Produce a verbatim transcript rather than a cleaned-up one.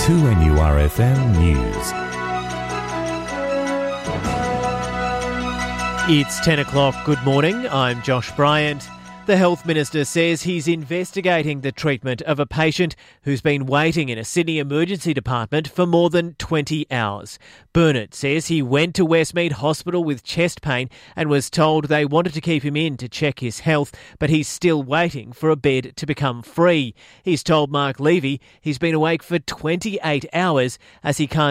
two N U R F M News. It's ten o'clock. Good morning. I'm Josh Bryant. The Health Minister says he's investigating the treatment of a patient who's been waiting in a Sydney emergency department for more than twenty hours. Burnett says he went to Westmead Hospital with chest pain and was told they wanted to keep him in to check his health, but he's still waiting for a bed to become free. He's told Mark Levy he's been awake for twenty-eight hours as he can't